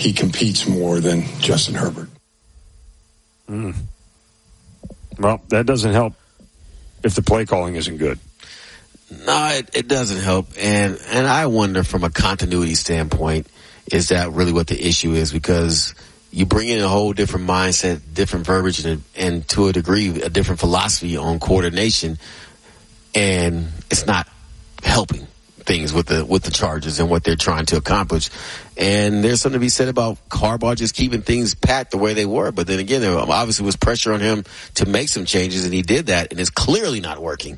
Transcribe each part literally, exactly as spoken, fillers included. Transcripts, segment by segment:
he competes more than Justin Herbert. Mm. Well, that doesn't help if the play calling isn't good. No, it, it doesn't help. And, and I wonder from a continuity standpoint, is that really what the issue is? Because you bring in a whole different mindset, different verbiage, and, and to a degree, a different philosophy on coordination, and it's not helping things with the with the Chargers and what they're trying to accomplish. And there's something to be said about Harbaugh just keeping things pat the way they were. But then again, there obviously was pressure on him to make some changes, and he did that, and it's clearly not working.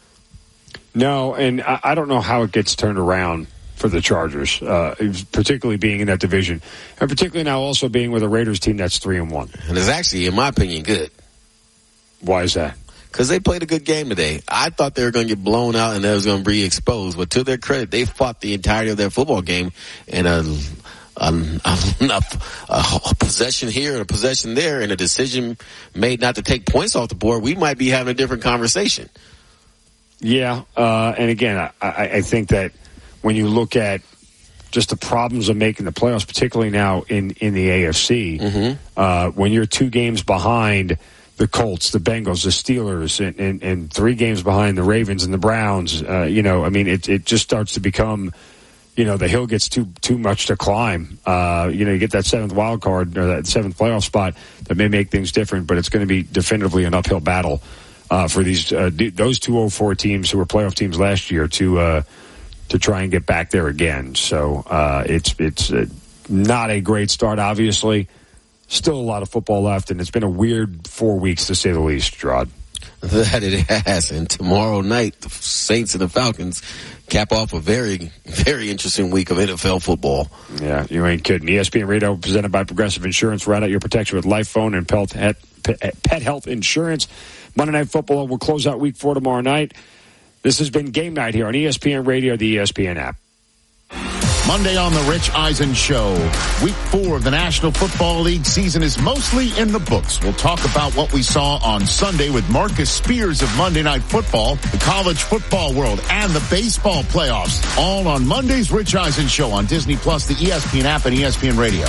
No, and I, I don't know how it gets turned around for the Chargers, uh, particularly being in that division, and particularly now also being with a Raiders team that's three and one. And it's actually, in my opinion, good. Why is that? Because they played a good game today. I thought they were going to get blown out and they was going to be exposed, but to their credit, they fought the entirety of their football game in a, a, a, a possession here and a possession there, and a decision made not to take points off the board. We might be having a different conversation. Yeah, uh, and again, I, I think that when you look at just the problems of making the playoffs, particularly now in, in the A F C, mm-hmm. uh, when you're two games behind the Colts, the Bengals, the Steelers, and, and, and three games behind the Ravens and the Browns, uh, you know, I mean, it, it just starts to become, you know, the hill gets too too much to climb. Uh, you know, you get that seventh wild card or that seventh playoff spot that may make things different, but it's going to be definitively an uphill battle uh, for these uh, those two oh four teams who were playoff teams last year to uh, to try and get back there again. So uh, it's it's uh, not a great start, obviously. Still a lot of football left, and it's been a weird four weeks to say the least, Gerard. That it has. And tomorrow night, the Saints and the Falcons cap off a very, very interesting week of N F L football. Yeah, you ain't kidding. E S P N Radio presented by Progressive Insurance. Round out your protection with Life Phone and Pet, Pet Health Insurance. Monday Night Football will close out week four tomorrow night. This has been Game Night here on E S P N Radio, the E S P N app. Monday on the Rich Eisen Show. Week four of the National Football League season is mostly in the books. We'll talk about what we saw on Sunday with Marcus Spears of Monday Night Football, the college football world, and the baseball playoffs. All on Monday's Rich Eisen Show on Disney Plus, the E S P N app, and E S P N Radio.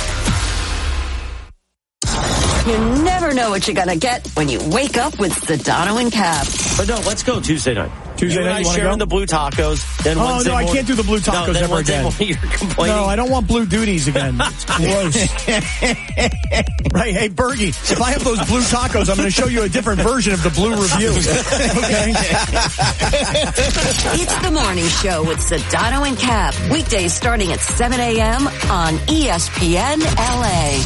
You never know what you're going to get when you wake up with Sedano and Cap. But no, let's go Tuesday night. Tuesday you night, and you I sharing go? the blue tacos. Then oh, Wednesday no, I morning, can't do the blue tacos no, then ever Wednesday again. Morning, you're complaining. No, I don't want blue duties again. It's gross. Right, hey, Bergie, if I have those blue tacos, I'm going to show you a different version of the blue review. Okay? It's the morning show with Sedano and Cap. Weekdays starting at seven a.m. on E S P N L A.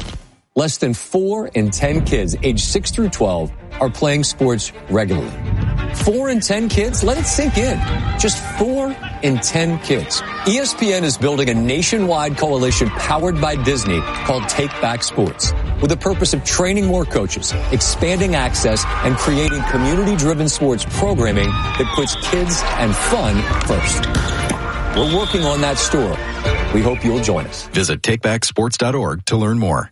Less than four in ten kids aged six through twelve are playing sports regularly. Four in ten kids? Let it sink in. Just four in ten kids. E S P N is building a nationwide coalition powered by Disney called Take Back Sports, with the purpose of training more coaches, expanding access, and creating community-driven sports programming that puts kids and fun first. We're working on that story. We hope you'll join us. Visit take back sports dot org to learn more.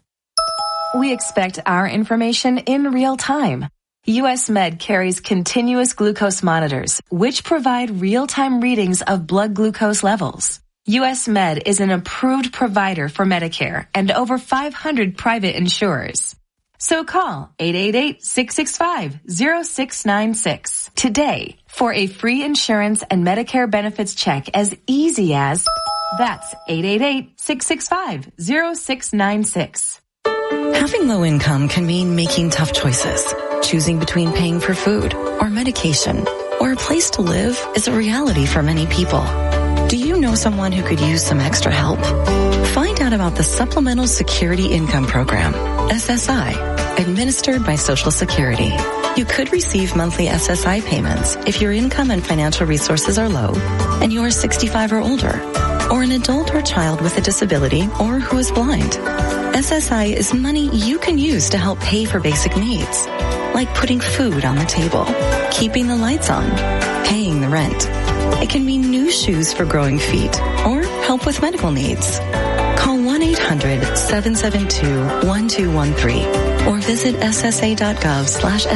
We expect our information in real time. U S Med carries continuous glucose monitors, which provide real-time readings of blood glucose levels. U S Med is an approved provider for Medicare and over five hundred private insurers. So call eight eight eight, six six five, zero six nine six today for a free insurance and Medicare benefits check as easy as that's eight eight eight, six six five, zero six nine six. Having low income can mean making tough choices. Choosing between paying for food or medication or a place to live is a reality for many people. Do you know someone who could use some extra help? Find out about the Supplemental Security Income Program, S S I, administered by Social Security. You could receive monthly S S I payments if your income and financial resources are low and you are sixty-five or older, or an adult or child with a disability or who is blind. S S I is money you can use to help pay for basic needs, like putting food on the table, keeping the lights on, paying the rent. It can mean new shoes for growing feet or help with medical needs. Call one eight hundred, seven seven two, one two one three or visit ssa.gov slash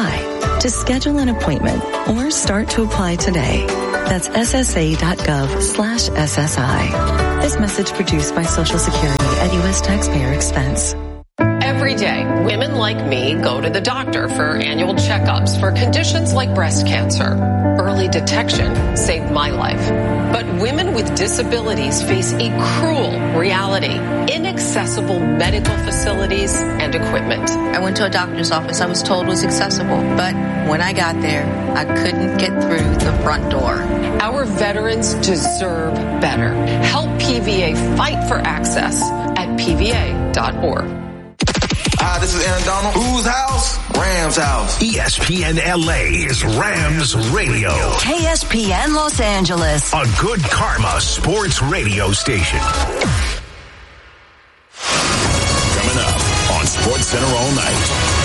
SSI to schedule an appointment or start to apply today. That's ssa.gov slash SSI. This message produced by Social Security at U S taxpayer expense. Every day, women like me go to the doctor for annual checkups for conditions like breast cancer. Early detection saved my life. But women with disabilities face a cruel reality: inaccessible medical facilities and equipment. I went to a doctor's office I was told was accessible, but when I got there, I couldn't get through the front door. Our veterans deserve better. Help P V A fight for access at P V A dot org. Hi, this is Aaron Donald. Whose house? Rams house. E S P N L A is Rams Radio. K S P N Los Angeles. A good karma sports radio station. Coming up on SportsCenter all night.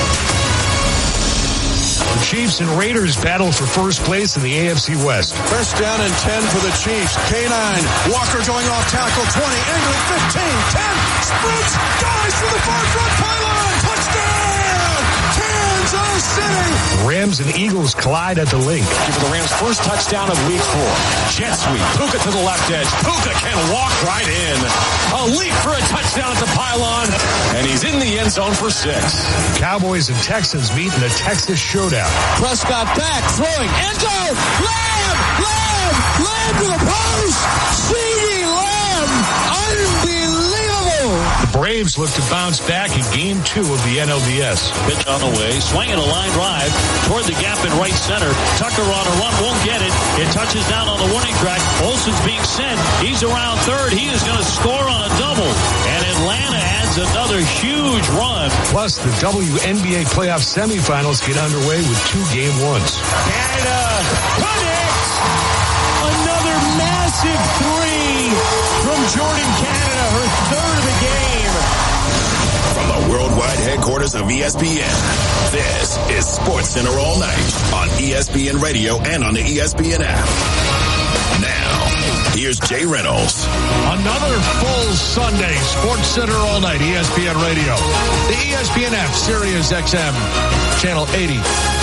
The Chiefs and Raiders battle for first place in the A F C West. First down and ten for the Chiefs. K nine. Walker going off tackle. twenty. England fifteen. ten. Sprints. Dives for the far front pylon. Touchdown. Kansas City. Rams and Eagles collide at the link. Give the Rams first touchdown of week four. Jet sweep. Puka to the left edge. Puka can walk right in. A leap for a touchdown at the pylon. And he's in the end zone for six. Cowboys and Texans meet in a Texas showdown. Prescott back, throwing, end zone, Lamb, Lamb, Lamb to the post, CeeDee Lamb, unbelievable. The Braves look to bounce back in game two of the N L D S. Pitch on the way, swinging a line drive toward the gap in right center. Tucker on a run, won't get it. It touches down on the warning track. Olsen's being sent. He's around third. He is going to score on a double. And Atlanta adds another huge run. Plus, the W N B A playoff semifinals get underway with two game ones. Canada connects. Another massive three from Jordan Canada, her third of the game. From the worldwide headquarters of E S P N, this is SportsCenter all night on E S P N Radio and on the E S P N app. Now, here's Jay Reynolds. Another full Sunday, SportsCenter all night, E S P N Radio. The E S P N app, Sirius X M, channel eighty.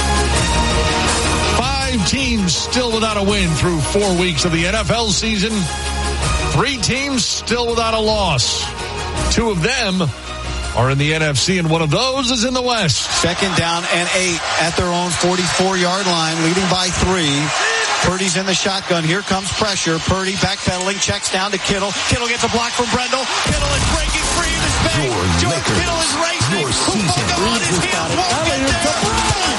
Five teams still without a win through four weeks of the N F L season. Three teams still without a loss. Two of them are in the N F C, and one of those is in the West. Second down and eight at their own forty-four-yard line, leading by three. Purdy's in the shotgun. Here comes pressure. Purdy backpedaling, checks down to Kittle. Kittle gets a block from Brendel. Kittle is breaking free in his bag. George Kittle is racing. Your season on his heels. Won't get there.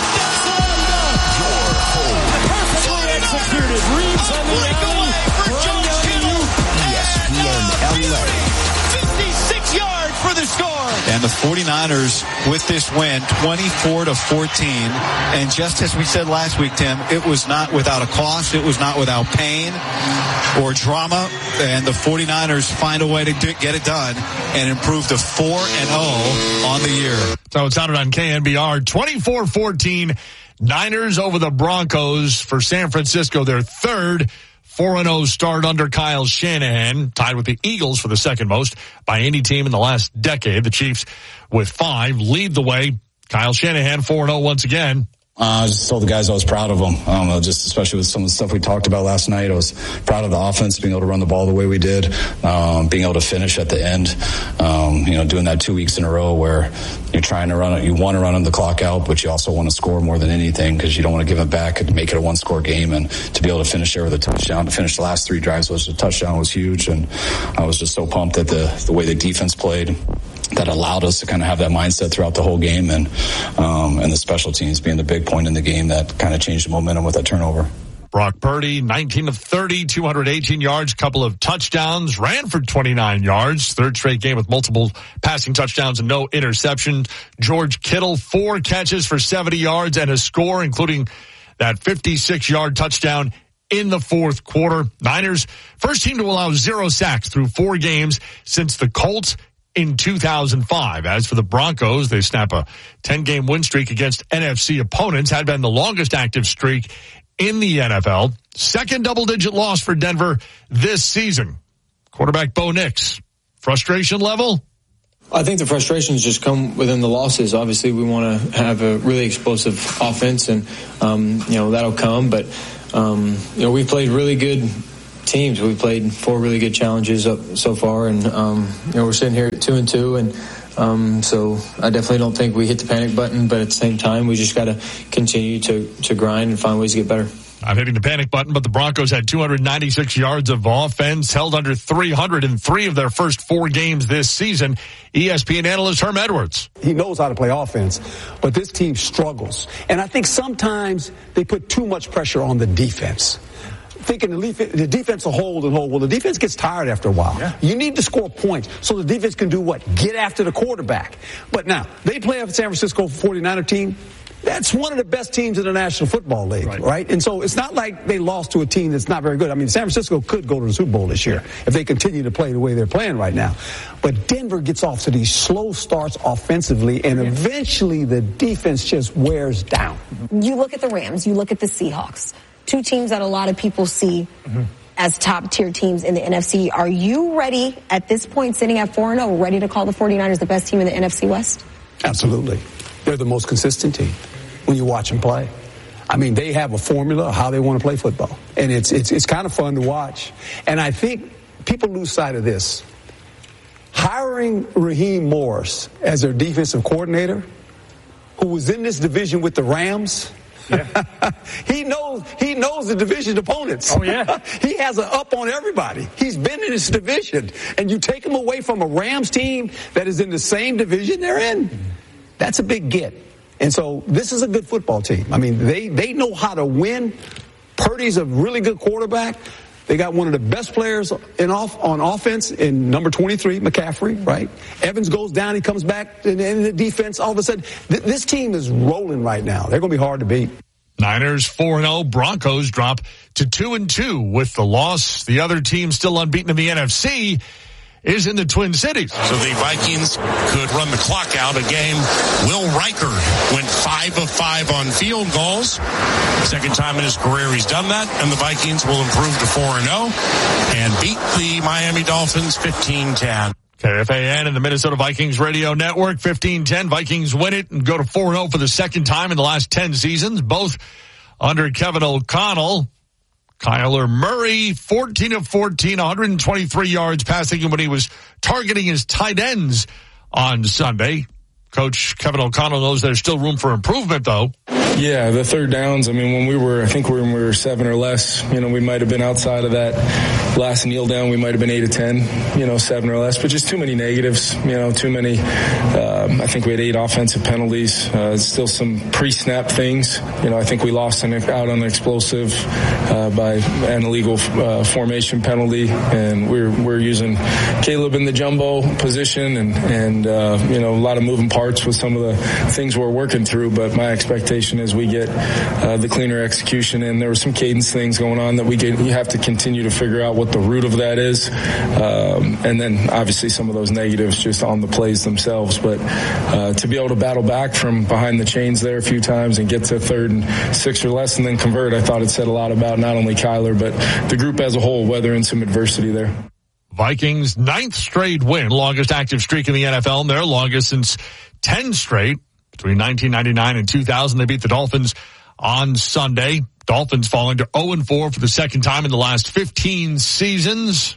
Perfectly executed. Reeves on the breakaway for George Kittle. E S P N L A. fifty-six yards for the score. And the 49ers with this win, twenty-four to fourteen. And just as we said last week, Tim, it was not without a cost. It was not without pain or drama. And the 49ers find a way to do, get it done and improve to four and oh on the year. So it sounded on K N B R, twenty-four fourteen. Niners over the Broncos for San Francisco, their third four and oh start under Kyle Shanahan, tied with the Eagles for the second most by any team in the last decade. The Chiefs with five lead the way. Kyle Shanahan four and oh once again. Uh, I just told the guys I was proud of them, um, just especially with some of the stuff we talked about last night. I was proud of the offense, being able to run the ball the way we did, um, being able to finish at the end, um, you know, doing that two weeks in a row where you're trying to run it, you want to run the clock out, but you also want to score more than anything because you don't want to give it back and make it a one-score game. And to be able to finish there with a touchdown, to finish the last three drives was a touchdown was huge. And I was just so pumped at the, the way the defense played. That allowed us to kind of have that mindset throughout the whole game, and um, and the special teams being the big point in the game that kind of changed the momentum with that turnover. Brock Purdy, nineteen of thirty, two hundred eighteen yards, couple of touchdowns, ran for twenty-nine yards, third straight game with multiple passing touchdowns and no interception. George Kittle, four catches for seventy yards and a score, including that fifty-six-yard touchdown in the fourth quarter. Niners, first team to allow zero sacks through four games since the Colts in two thousand five. As for the Broncos, they snap a ten-game win streak against N F C opponents, had been the longest active streak in the N F L. Second double-digit loss for Denver this season. Quarterback Bo Nix, frustration level? I think the frustrations just come within the losses. Obviously, we want to have a really explosive offense, and um, you know that'll come. But um, you know we played really good teams. We've played four really good challenges up so far, and um, you know, we're sitting here at two and two, and um, so I definitely don't think we hit the panic button. But at the same time, we just got to continue to to grind and find ways to get better. I'm hitting the panic button, but the Broncos had two hundred ninety-six yards of offense, held under three hundred in three of their first four games this season. E S P N analyst Herm Edwards. He knows how to play offense, but this team struggles. And I think sometimes they put too much pressure on the defense. Thinking the, the defense will hold and hold. Well, the defense gets tired after a while. Yeah. You need to score points so the defense can do what? Get after the quarterback. But now, they play a San Francisco forty-niner team. That's one of the best teams in the National Football League, right. right? And so it's not like they lost to a team that's not very good. I mean, San Francisco could go to the Super Bowl this year if they continue to play the way they're playing right now. But Denver gets off to these slow starts offensively, and eventually the defense just wears down. You look at the Rams, you look at the Seahawks, two teams that a lot of people see mm-hmm. as top-tier teams in the N F C. Are you ready at this point, sitting at four and oh, ready to call the forty-niners the best team in the N F C West? Absolutely. They're the most consistent team when you watch them play. I mean, they have a formula of how they want to play football. And it's it's it's kind of fun to watch. And I think people lose sight of this. Hiring Raheem Morris as their defensive coordinator, who was in this division with the Rams, yeah. he knows he knows the division opponents. Oh, yeah. He has an up on everybody. He's been in this division. And you take him away from a Rams team that is in the same division they're in, that's a big get. And so this is a good football team. I mean, they, they know how to win. Purdy's a really good quarterback. They got one of the best players in off, on offense in number twenty-three, McCaffrey, right? Evans goes down, he comes back, and in the defense, all of a sudden, th- this team is rolling right now. They're going to be hard to beat. Niners four and oh, Broncos drop to two and two with the loss. The other team still unbeaten in the N F C is in the Twin Cities. So the Vikings could run the clock out a game. Will Riker went five of five on field goals. Second time in his career he's done that, and the Vikings will improve to four and oh and beat the Miami Dolphins fifteen ten. K F A N and the Minnesota Vikings Radio Network, fifteen ten. Vikings win it and go to four and oh for the second time in the last ten seasons, both under Kevin O'Connell. Kyler Murray, fourteen of fourteen, one hundred twenty-three yards passing when he was targeting his tight ends on Sunday. Coach Kevin O'Connell knows there's still room for improvement, though. Yeah, the third downs, I mean, when we were, I think when we were seven or less, you know, we might have been outside of that last kneel down. We might have been eight to ten, you know, seven or less, but just too many negatives, you know, too many. Um, I think we had eight offensive penalties, uh, still some pre-snap things. You know, I think we lost an, out on the explosive uh, by an illegal uh, formation penalty, and we're we're using Caleb in the jumbo position, and, and uh, you know, a lot of moving parts with some of the things we're working through, but my expectation is we get uh, the cleaner execution, and there were some cadence things going on that we get, you have to continue to figure out what the root of that is, um, and then obviously some of those negatives just on the plays themselves, but uh, to be able to battle back from behind the chains there a few times and get to third and six or less and then convert, I thought it said a lot about not only Kyler but the group as a whole, weathering some adversity there. Vikings ninth straight win, longest active streak in the N F L, and their longest since ten straight. Between nineteen ninety-nine and two thousand, they beat the Dolphins on Sunday. Dolphins falling to oh and four for the second time in the last fifteen seasons.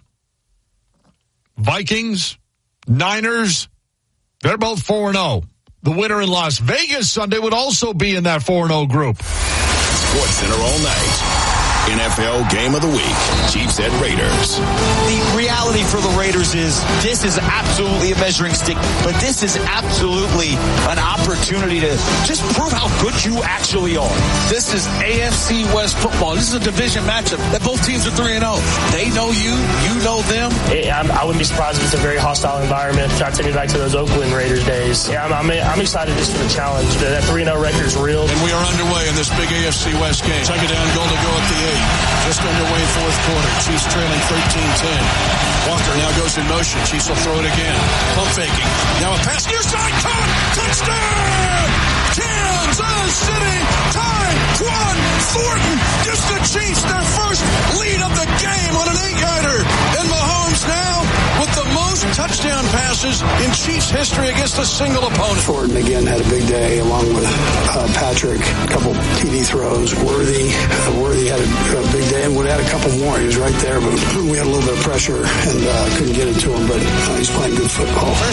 Vikings, Niners, they're both four and oh. The winner in Las Vegas Sunday would also be in that four and oh group. Sports Center all night. N F L Game of the Week, Chiefs at Raiders. The reality for the Raiders is this is absolutely a measuring stick, but this is absolutely an opportunity to just prove how good you actually are. This is A F C West football. This is a division matchup that both teams are three and oh. They know you, you know them. Yeah, I'm, I wouldn't be surprised if it's a very hostile environment. Try to take me back to those Oakland Raiders days. Yeah, I'm, I'm, I'm excited just for the challenge. That three and oh record is real. And we are underway in this big A F C West game. Second down, goal to go at the eight. Just underway fourth quarter. Chiefs trailing thirteen ten. Walker now goes in motion. Chiefs will throw it again. Pump faking. Now a pass near side. Caught. Touchdown! Kansas City. Time. Quan Thornton gives the Chiefs their first lead of the game on an eight-yarder. And Mahomes now with the most touchdown passes in Chiefs history against a single opponent. Thornton again had a big day along with uh, Patrick. A couple T D throws. Worthy. Uh, Worthy had a, a big day and would have had a couple more. He was right there, but we had a little bit of pressure and uh, couldn't get it to him, but uh, he's playing good football.